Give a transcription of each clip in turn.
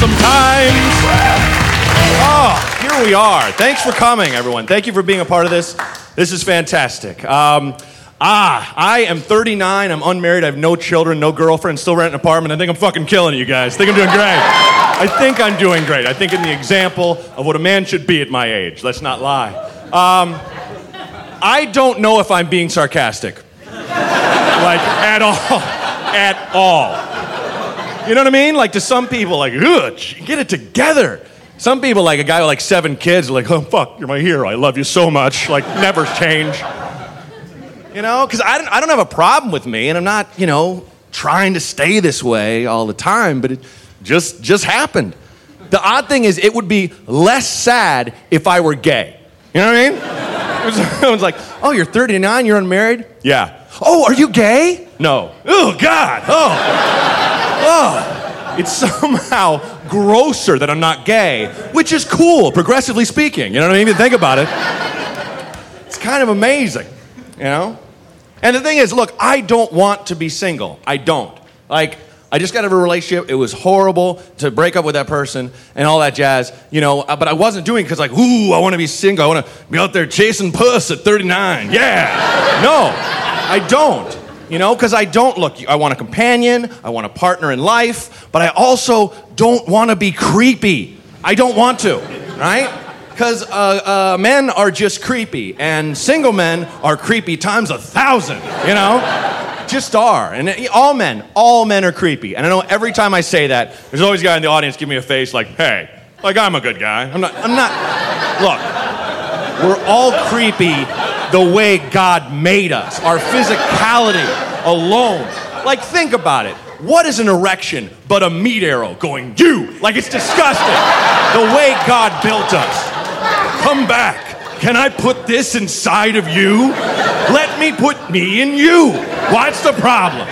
sometimes. Oh, here we are. Thanks for coming, everyone. Thank you for being a part of this. This is fantastic. I am 39. I'm unmarried. I have no children, no girlfriend, still rent an apartment. I think I'm fucking killing it, you guys. I think I'm doing great. I think I'm doing great. I think in the example of what a man should be at my age. Let's not lie. I don't know if I'm being sarcastic. Like, at all. At all. You know what I mean? Like, to some people, like, ugh, get it together. Some people, like a guy with like 7 kids, are like, oh, fuck, you're my hero. I love you so much. Like, never change. You know? Because I don't have a problem with me, and I'm not, trying to stay this way all the time, but it just happened. The odd thing is, it would be less sad if I were gay. You know what I mean? Someone's like, oh, you're 39, you're unmarried? Yeah. Oh, are you gay? No. Oh, God. Oh. It's somehow grosser that I'm not gay, which is cool, progressively speaking. You know what I mean? If you think about it. It's kind of amazing, And the thing is, look, I don't want to be single. I don't. Like, I just got out of a relationship. It was horrible to break up with that person and all that jazz, but I wasn't doing it because, ooh, I want to be single. I want to be out there chasing puss at 39. Yeah. No, I don't. Because I don't I want a companion, I want a partner in life, but I also don't want to be creepy. I don't want to, right? Because men are just creepy, and single men are creepy times 1,000, Just are. And all men are creepy. And I know every time I say that, there's always a guy in the audience give me a face like, hey, like I'm a good guy. I'm not. Look, we're all creepy the way God made us. Our physicality alone. Like, think about it. What is an erection but a meat arrow going, you? Like, it's disgusting. The way God built us. Come back. Can I put this inside of you? Let me put me in you. What's the problem?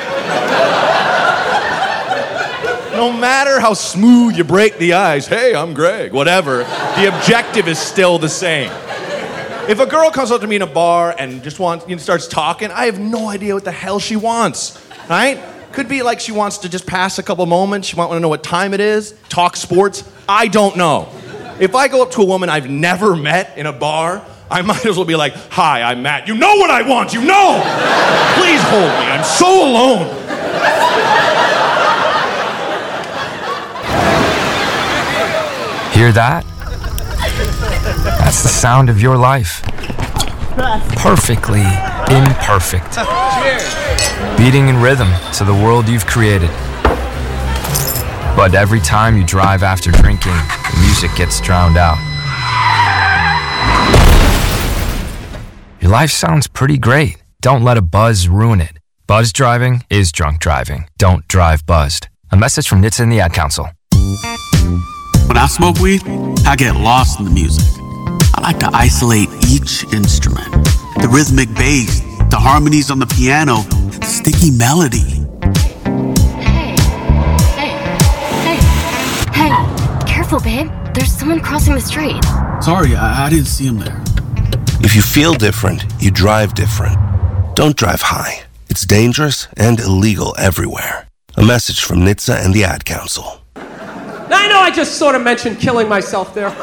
No matter how smooth you break the ice, hey, I'm Greg, whatever, the objective is still the same. If a girl comes up to me in a bar and just starts talking, I have no idea what the hell she wants, right? Could be like she wants to just pass a couple moments, she might want to know what time it is, talk sports, I don't know. If I go up to a woman I've never met in a bar, I might as well be like, hi, I'm Matt. You know what I want, you know! Please hold me, I'm so alone. Hear that? That's the sound of your life. Perfectly imperfect. Beating in rhythm to the world you've created. But every time you drive after drinking, the music gets drowned out. Your life sounds pretty great. Don't let a buzz ruin it. Buzz driving is drunk driving. Don't drive buzzed. A message from NHTSA and the Ad Council. When I smoke weed, I get lost in the music. I like to isolate each instrument. The rhythmic bass, the harmonies on the piano, the sticky melody. Hey, careful, babe. There's someone crossing the street. Sorry, I didn't see him there. If you feel different, you drive different. Don't drive high. It's dangerous and illegal everywhere. A message from NHTSA and the Ad Council. Now, I know I just sort of mentioned killing myself there.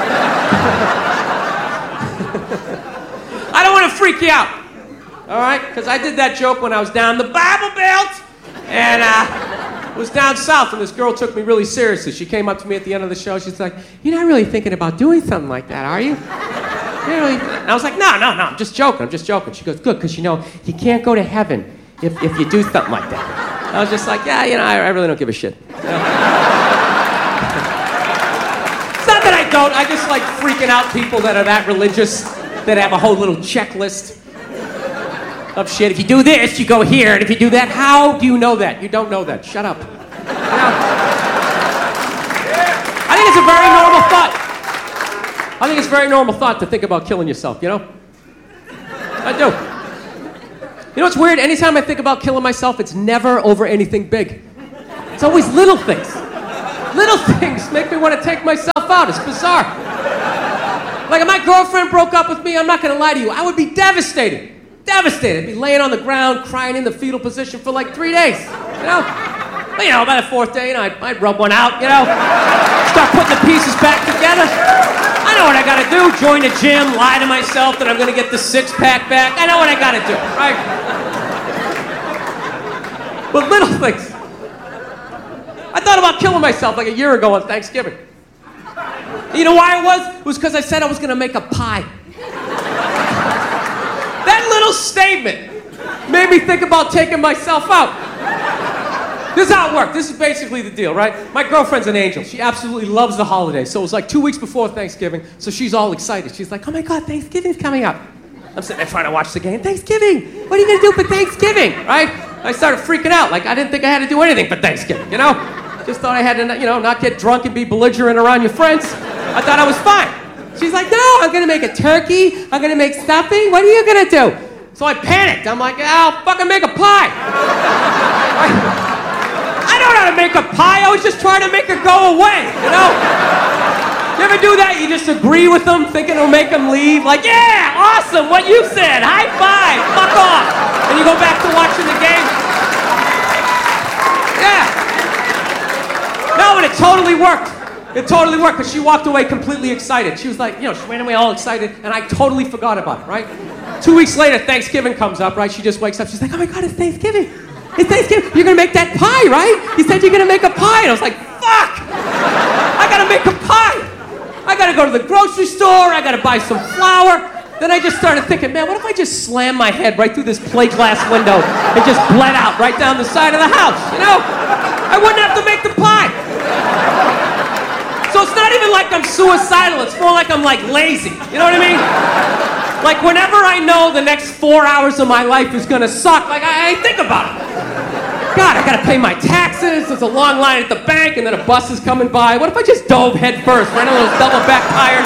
I don't want to freak you out, all right? Because I did that joke when I was down the Bible Belt and was down south, and this girl took me really seriously. She came up to me at the end of the show. She's like, you're not really thinking about doing something like that, are you? Really? And I was like, no, I'm just joking. She goes, good, because you can't go to heaven if you do something like that. I was just like, yeah, I really don't give a shit. It's not that I don't. I just like freaking out people that are that religious, that have a whole little checklist of shit. If you do this, you go here, and if you do that, how do you know that? You don't know that. Shut up. I think it's a very normal thought. I think it's a very normal thought to think about killing yourself, I do. You know what's weird? Anytime I think about killing myself, it's never over anything big. It's always little things. Little things make me want to take myself out. It's bizarre. Like if my girlfriend broke up with me, I'm not going to lie to you, I would be devastated. I'd be laying on the ground, crying in the fetal position for like 3 days, But, you know, by the fourth day, you know, I'd rub one out, you know, start putting the pieces back together. I know what I gotta do. Join the gym, lie to myself that I'm gonna get the six-pack back. I know what I gotta do, right? But little things. I thought about killing myself like a year ago on Thanksgiving. You know why it was? It was because I said I was gonna make a pie. That little statement made me think about taking myself out. This is how it worked. This is basically the deal, right? My girlfriend's an angel. She absolutely loves the holidays. So it was like 2 weeks before Thanksgiving, so she's all excited. She's like, oh my God, Thanksgiving's coming up. I'm sitting there trying to watch the game. Thanksgiving! What are you gonna do for Thanksgiving, right? I started freaking out. Like, I didn't think I had to do anything for Thanksgiving, you know? Just thought I had to, you know, not get drunk and be belligerent around your friends. I thought I was fine. She's like, no, I'm gonna make a turkey. I'm gonna make stuffing. What are you gonna do? So I panicked. I'm like, I'll fucking make a pie. I don't know how to make a pie. I was just trying to make it go away, you know? You ever do that? You just agree with them, thinking it'll make them leave? Like, yeah, awesome, what you said. High five, fuck off. And you go back to watching the game. Yeah. No, but it totally worked. It totally worked, because she walked away completely excited. She was like, you know, she went away all excited, and I totally forgot about it, right? 2 weeks later, Thanksgiving comes up, right? She just wakes up. She's like, oh my God, it's Thanksgiving. It's Thanksgiving. You're gonna make that pie, right? You said you're gonna make a pie. And I was like, fuck! I gotta make a pie. I gotta go to the grocery store. I gotta buy some flour. Then I just started thinking, man, what if I just slam my head right through this plate glass window and just bled out right down the side of the house, you know? I wouldn't have to make the pie. So it's not even like I'm suicidal. It's more like I'm like lazy. You know what I mean? Like whenever I know the next 4 hours of my life is gonna suck, like I think about it. God, I gotta pay my taxes. There's a long line at the bank, and then a bus is coming by. What if I just dove head first, right on those double back tires?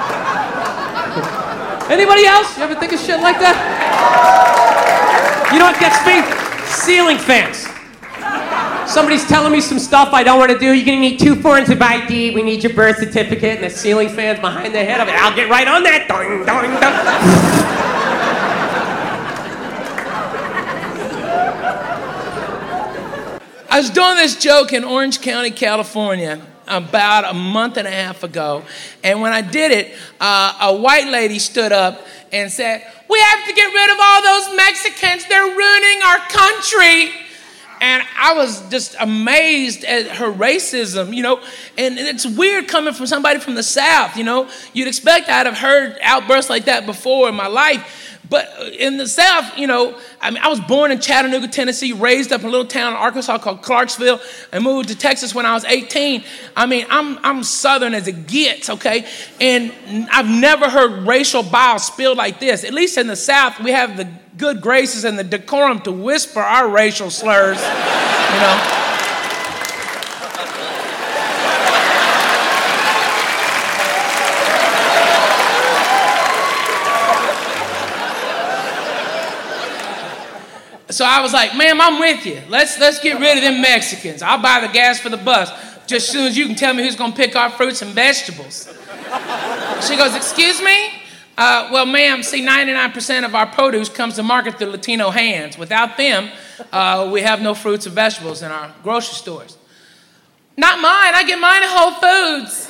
Anybody else? You ever think of shit like that? You know what gets me? Ceiling fans. Somebody's telling me some stuff I don't want to do. You're gonna need 2 forms of ID. We need your birth certificate. And the ceiling fan's behind their head. I'll get right on that. Doing, doing, doing. I was doing this joke in Orange County, California, about a month and a half ago. And when I did it, a white lady stood up and said, we have to get rid of all those Mexicans. They're ruining our country. And I was just amazed at her racism, you know. And it's weird coming from somebody from the South, you know. You'd expect I'd have heard outbursts like that before in my life. But in the South, you know, I mean, I was born in Chattanooga, Tennessee, raised up in a little town in Arkansas called Clarksville, and moved to Texas when I was 18. I mean, I'm Southern as it gets, okay? And I've never heard racial bile spilled like this. At least in the South, we have the good graces and the decorum to whisper our racial slurs, you know. So I was like, ma'am, I'm with you. Let's get rid of them Mexicans. I'll buy the gas for the bus just as soon as you can tell me who's going to pick our fruits and vegetables. She goes, excuse me? Well, ma'am, see, 99% of our produce comes to market through Latino hands. Without them, we have no fruits and vegetables in our grocery stores. Not mine. I get mine at Whole Foods.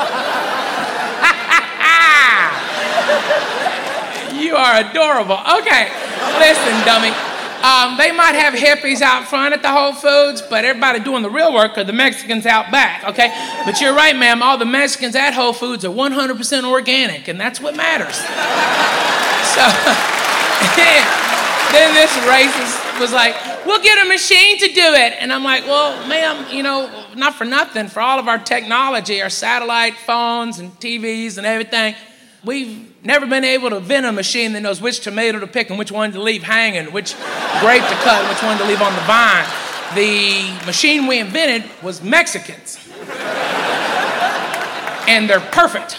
You are adorable. Okay, listen, dummy. They might have hippies out front at the Whole Foods, but everybody doing the real work are the Mexicans out back, okay? But you're right, ma'am, all the Mexicans at Whole Foods are 100% organic, and that's what matters. So, then this racist was like, we'll get a machine to do it. And I'm like, well, ma'am, you know, not for nothing, for all of our technology, our satellite phones and TVs and everything, we've never been able to invent a machine that knows which tomato to pick and which one to leave hanging, which grape to cut and which one to leave on the vine. The machine we invented was Mexicans. And they're perfect.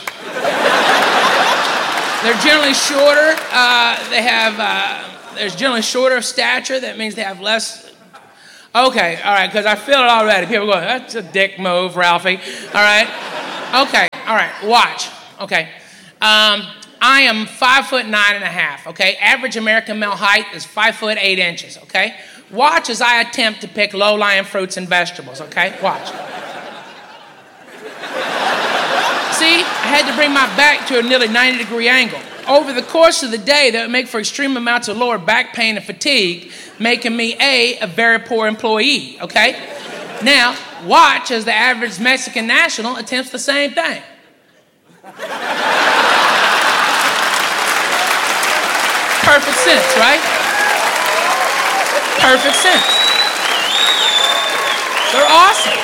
They're generally shorter. There's generally shorter of stature. That means they have less. Okay, all right, because I feel it already. People go, that's a dick move, Ralphie. All right. Okay, all right, watch. Okay. I am 5'9.5", okay? Average American male height is 5'8", okay? Watch as I attempt to pick low-lying fruits and vegetables, okay? Watch. See, I had to bring my back to a nearly 90-degree angle. Over the course of the day, that would make for extreme amounts of lower back pain and fatigue, making me a very poor employee, okay? Now, watch as the average Mexican national attempts the same thing. Perfect sense, right? Perfect sense. They're awesome.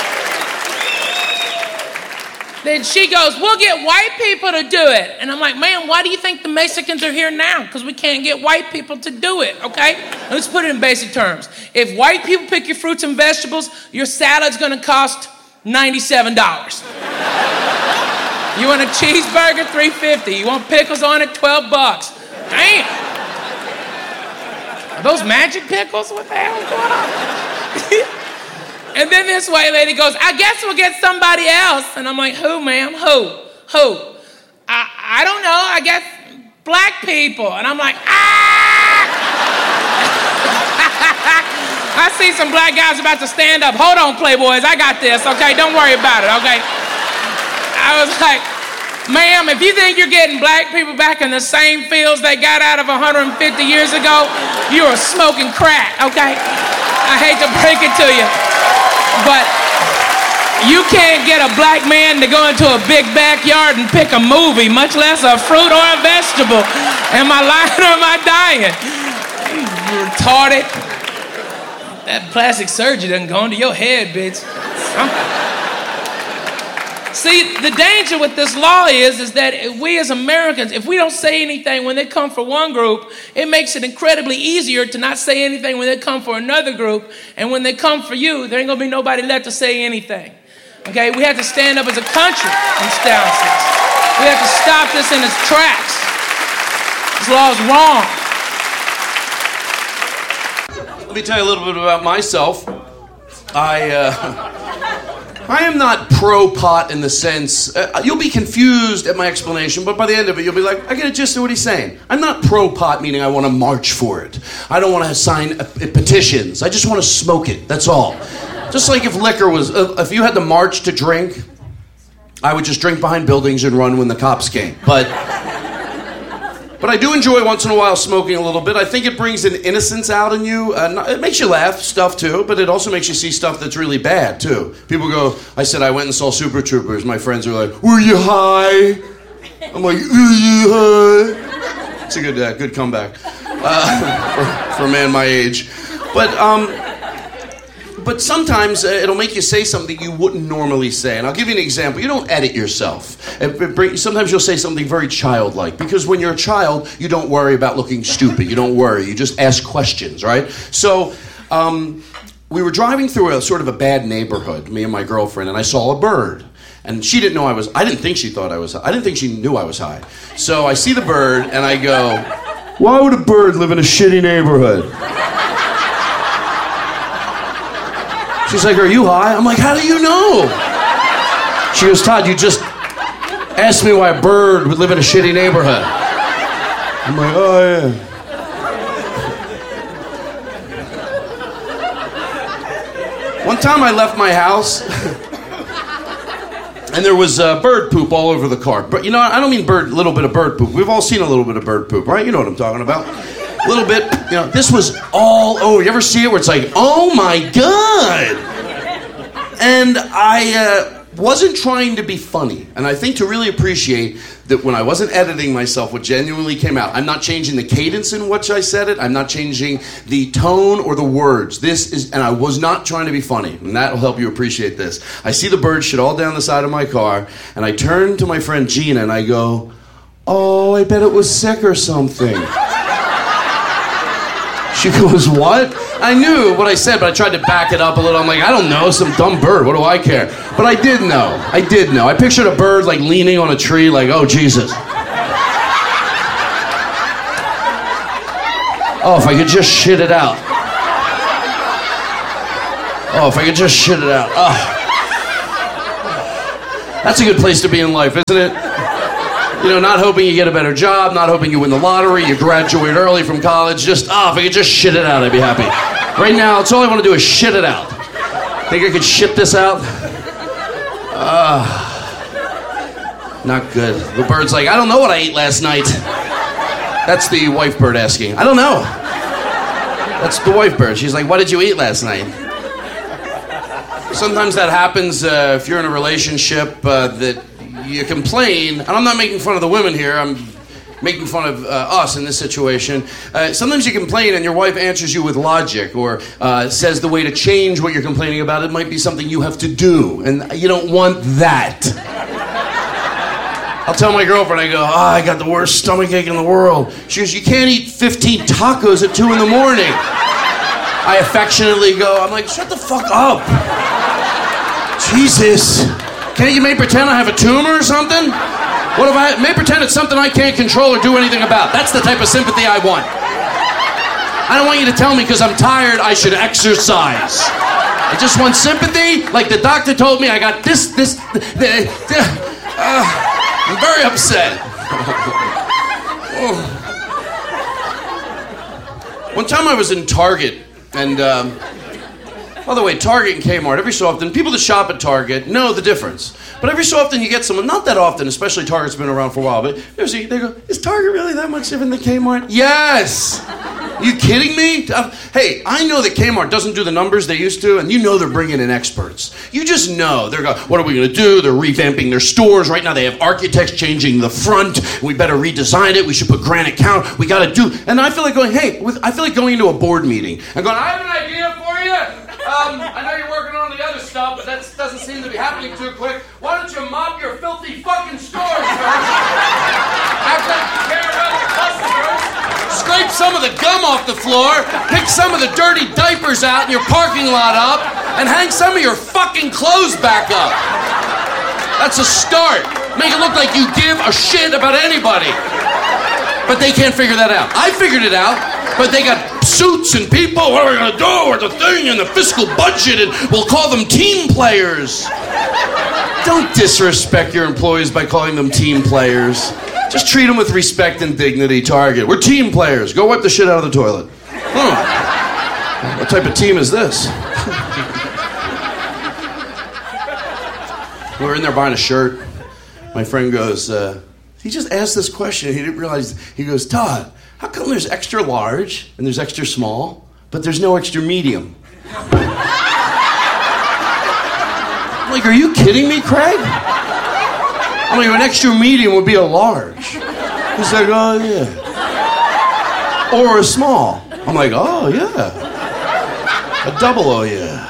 Then she goes, we'll get white people to do it. And I'm like, man, why do you think the Mexicans are here now? Because we can't get white people to do it, okay? Let's put it in basic terms. If white people pick your fruits and vegetables, your salad's gonna cost $97. You want a cheeseburger, $3.50. You want pickles on it, $12. Damn. Are those magic pickles? What the hell is going on? And then this white lady goes, I guess we'll get somebody else. And I'm like, who, ma'am? Who? I don't know. I guess black people. And I'm like, I see some black guys about to stand up. Hold on, Playboys. I got this, okay? Don't worry about it, okay? I was like, ma'am, if you think you're getting black people back in the same fields they got out of 150 years ago, you are smoking crack, okay? I hate to break it to you, but you can't get a black man to go into a big backyard and pick a movie, much less a fruit or a vegetable. Am I lying or am I dying? You retarded. That plastic surgery doesn't go into your head, bitch. See, the danger with this law is that we as Americans, if we don't say anything when they come for one group, it makes it incredibly easier to not say anything when they come for another group. And when they come for you, there ain't gonna be nobody left to say anything. Okay, we have to stand up as a country and stand up. We have to stop this in its tracks. This law is wrong. Let me tell you a little bit about myself. I am not pro-pot in the sense, you'll be confused at my explanation, but by the end of it, you'll be like, I get a gist of what he's saying. I'm not pro-pot, meaning I want to march for it. I don't want to sign petitions. I just want to smoke it, that's all. Just like if liquor was, if you had to march to drink, I would just drink behind buildings and run when the cops came. But I do enjoy once in a while smoking a little bit. I think it brings an innocence out in you. It makes you laugh, stuff too, but it also makes you see stuff that's really bad too. People go, I said I went and saw Super Troopers. My friends are like, were you high? I'm like, were you high? It's a good comeback for a man my age. But sometimes it'll make you say something you wouldn't normally say. And I'll give you an example. You don't edit yourself. Sometimes you'll say something very childlike. Because when you're a child, you don't worry about looking stupid. You don't worry. You just ask questions, right? So we were driving through a sort of a bad neighborhood, me and my girlfriend, and I saw a bird. And she didn't know I didn't think she thought I was high. I didn't think she knew I was high. So I see the bird, and I go, why would a bird live in a shitty neighborhood? She's like, are you high? I'm like, how do you know? She goes, Todd, you just asked me why a bird would live in a shitty neighborhood. I'm like, oh, yeah. One time I left my house, and there was bird poop all over the car. But you know, I don't mean little bit of bird poop. We've all seen a little bit of bird poop, right? You know what I'm talking about. A little bit, you know, this was all over. You ever see it where it's like, oh my God? And I wasn't trying to be funny. And I think to really appreciate that when I wasn't editing myself, what genuinely came out, I'm not changing the cadence in which I said it. I'm not changing the tone or the words. And I was not trying to be funny. And that'll help you appreciate this. I see the bird shit all down the side of my car. And I turn to my friend Gina and I go, oh, I bet it was sick or something. She goes, what? I knew what I said, but I tried to back it up a little. I'm like, I don't know, some dumb bird. What do I care? But I did know. I pictured a bird like leaning on a tree like, oh, Jesus. Oh, if I could just shit it out. Oh, if I could just shit it out. Oh. That's a good place to be in life, isn't it? You know, not hoping you get a better job, not hoping you win the lottery, you graduate early from college, just, if I could just shit it out, I'd be happy. Right now, that's all I want to do is shit it out. Think I could shit this out? Not good. The bird's like, I don't know what I ate last night. That's the wife bird asking. I don't know. That's the wife bird. She's like, what did you eat last night? Sometimes that happens if you're in a relationship that you complain. And I'm not making fun of the women here. I'm making fun of us in this situation. Sometimes you complain and your wife answers you with logic or says the way to change what you're complaining about. It might be something you have to do. And you don't want that. I'll tell my girlfriend, I go, I got the worst stomachache in the world. She goes, you can't eat 15 tacos at 2 in the morning. I affectionately go, I'm like, shut the fuck up. Jesus. Can't you maybe pretend I have a tumor or something? What if I may pretend it's something I can't control or do anything about? That's the type of sympathy I want. I don't want you to tell me because I'm tired I should exercise. I just want sympathy, like the doctor told me I got this. I'm very upset. One time I was in Target, and by the way, Target and Kmart, every so often, people that shop at Target know the difference. But every so often you get someone, not that often, especially Target's been around for a while, but they go, is Target really that much different than Kmart? Yes! You kidding me? Hey, I know that Kmart doesn't do the numbers they used to, and you know they're bringing in experts. You just know. They're going, what are we going to do? They're revamping their stores. Right now they have architects changing the front. We better redesign it. We should put granite count. We got to do... And I feel like going, I feel like going into a board meeting and going, I have an idea for you. I know you're working on the other stuff, but that doesn't seem to be happening too quick. Why don't you mop your filthy fucking stores first? Act like you care about the customers. Scrape some of the gum off the floor, pick some of the dirty diapers out in your parking lot up, and hang some of your fucking clothes back up. That's a start. Make it look like you give a shit about anybody. But they can't figure that out. I figured it out, but they got suits and people. What are we going to do with the thing and the fiscal budget? And we'll call them team players. Don't disrespect your employees by calling them team players. Just treat them with respect and dignity. Target. We're team players. Go wipe the shit out of the toilet. What type of team is this? We were in there buying a shirt. My friend goes, he just asked this question. He didn't realize. He goes, Todd, how come there's extra large and there's extra small, but there's no extra medium? I'm like, are you kidding me, Craig? I'm like, an extra medium would be a large. He's like, oh, yeah. Or a small. I'm like, oh, yeah. A double, oh, yeah.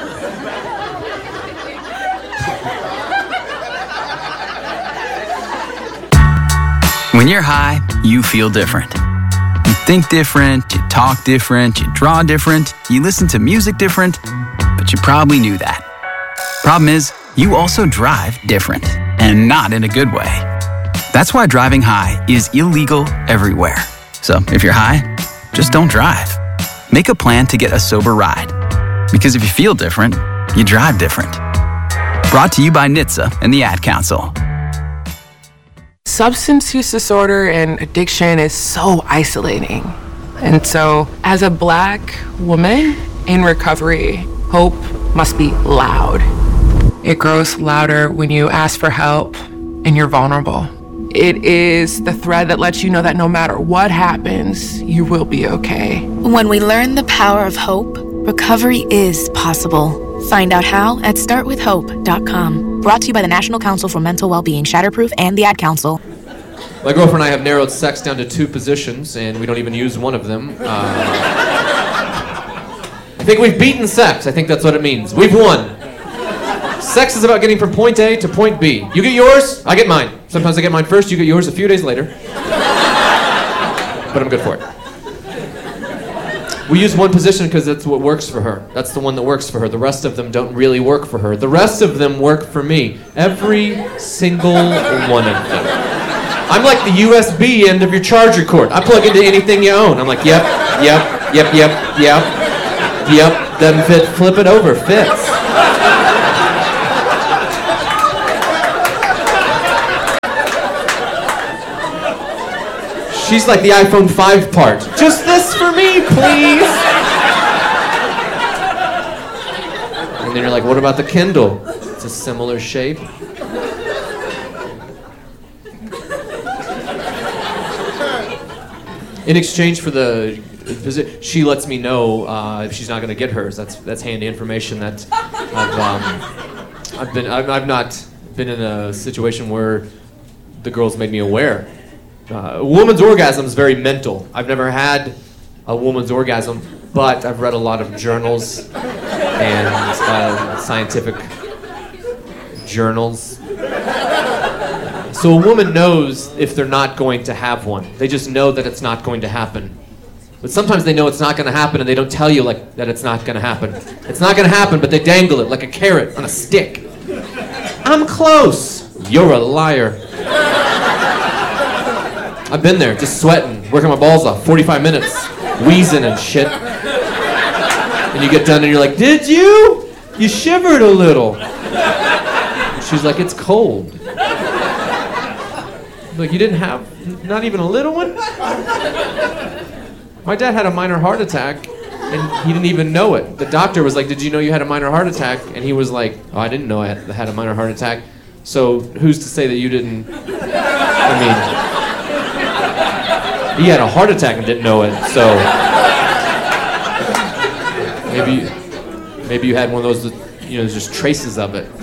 When you're high, you feel different. You think different, you talk different, you draw different, you listen to music different, but you probably knew that. Problem is, you also drive different, and not in a good way. That's why driving high is illegal everywhere. So if you're high, just don't drive. Make a plan to get a sober ride. Because if you feel different, you drive different. Brought to you by NHTSA and the Ad Council. Substance use disorder and addiction is so isolating. And so, as a Black woman in recovery, hope must be loud. It grows louder when you ask for help and you're vulnerable. It is the thread that lets you know that no matter what happens, you will be okay. When we learn the power of hope, recovery is possible. Find out how at startwithhope.com. Brought to you by the National Council for Mental Wellbeing, Shatterproof, and the Ad Council. My girlfriend and I have narrowed sex down to 2 positions, and we don't even use one of them. I think we've beaten sex. I think that's what it means. We've won. Sex is about getting from point A to point B. You get yours, I get mine. Sometimes I get mine first, you get yours a few days later. But I'm good for it. We use one position because that's what works for her. That's the one that works for her. The rest of them don't really work for her. The rest of them work for me. Every single one of them. I'm like the USB end of your charger cord. I plug into anything you own. I'm like, yep. Doesn't fit, flip it over, fits. She's like the iPhone 5 part. Just this for me, please. then you're like, what about the Kindle? It's a similar shape. In exchange for the visit, she lets me know if she's not going to get hers. That's handy information that I've not been in a situation where the girl's made me aware. A woman's orgasm is very mental. I've never had a woman's orgasm, but I've read a lot of journals and scientific journals. So a woman knows if they're not going to have one. They just know that it's not going to happen. But sometimes they know it's not going to happen and they don't tell you like that it's not going to happen. It's not going to happen, but they dangle it like a carrot on a stick. I'm close. You're a liar. I've been there, just sweating, working my balls off, 45 minutes, wheezing and shit. And you get done and you're like, did you? You shivered a little. And she's like, it's cold. Like, you didn't have not even a little one? My dad had a minor heart attack, and he didn't even know it. The doctor was like, did you know you had a minor heart attack? And he was like, oh, I didn't know I had a minor heart attack. So who's to say that you didn't? I mean, he had a heart attack and didn't know it, so maybe you had one of those, there's just traces of it.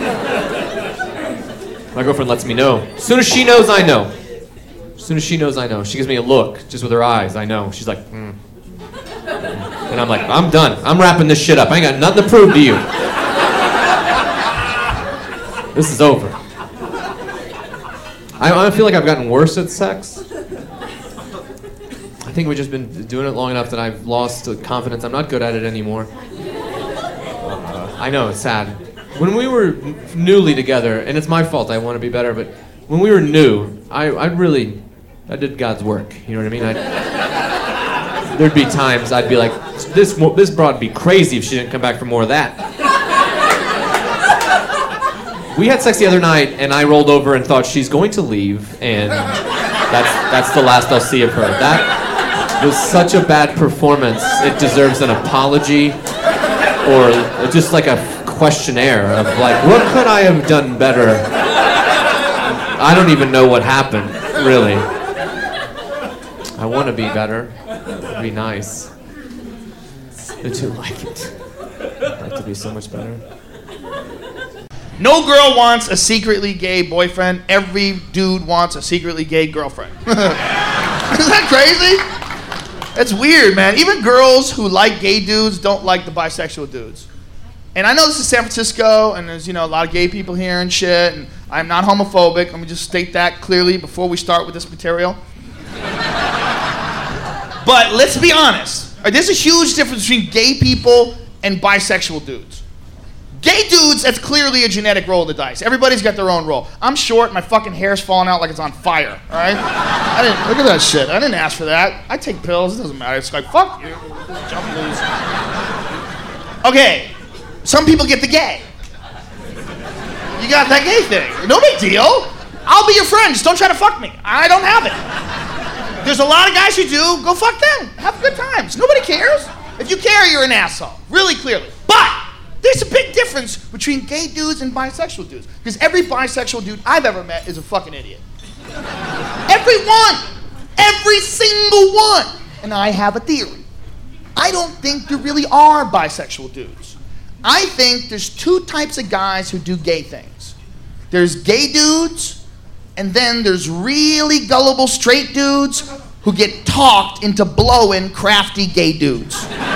My girlfriend lets me know. As soon as she knows, I know. As soon as she knows, I know. She gives me a look, just with her eyes, I know. She's like, And I'm like, I'm done. I'm wrapping this shit up. I ain't got nothing to prove to you. This is over. I feel like I've gotten worse at sex. I think we've just been doing it long enough that I've lost confidence. I'm not good at it anymore. I know, it's sad. When we were newly together, and it's my fault, I want to be better, but when we were new, I did God's work. You know what I mean? There'd be times I'd be like, this broad would be crazy if she didn't come back for more of that. We had sex the other night, and I rolled over and thought she's going to leave, and that's the last I'll see of her. That was such a bad performance. It deserves an apology, or just like a questionnaire of like, what could I have done better? I don't even know what happened, really. I want to be better. It'd be nice. I do like it. I'd like to be so much better. No girl wants a secretly gay boyfriend. Every dude wants a secretly gay girlfriend. Isn't that crazy? It's weird, man. Even girls who like gay dudes don't like the bisexual dudes. And I know this is San Francisco, and there's, a lot of gay people here and shit, and I'm not homophobic. Let me just state that clearly before we start with this material. But let's be honest. There's a huge difference between gay people and bisexual dudes. Gay dudes, that's clearly a genetic roll of the dice. Everybody's got their own role. I'm short, my fucking hair's falling out like it's on fire, all right? Look at that shit. I didn't ask for that. I take pills, it doesn't matter. It's like, fuck you. Jump loose. Okay, some people get the gay. You got that gay thing. No big deal. I'll be your friend, just don't try to fuck me. I don't have it. There's a lot of guys who do, go fuck them. Have good times. Nobody cares. If you care, you're an asshole, really clearly. But there's a big difference between gay dudes and bisexual dudes. Because every bisexual dude I've ever met is a fucking idiot. Every one. Every single one. And I have a theory. I don't think there really are bisexual dudes. I think there's two types of guys who do gay things. There's gay dudes, and then there's really gullible straight dudes who get talked into blowing crafty gay dudes.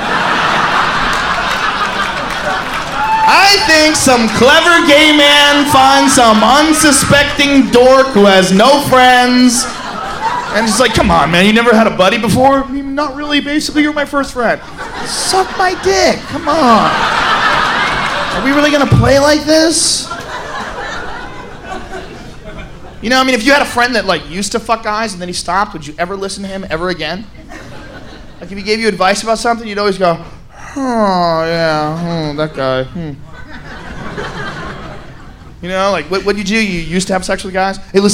I think some clever gay man finds some unsuspecting dork who has no friends, and he's like, come on, man, you never had a buddy before? I mean, not really, basically, you're my first friend. Suck my dick, come on. Are we really gonna play like this? If you had a friend that used to fuck guys and then he stopped, would you ever listen to him ever again? Like if he gave you advice about something, you'd always go, oh yeah, that guy. What did you do? You used to have sex with guys? Hey, listen.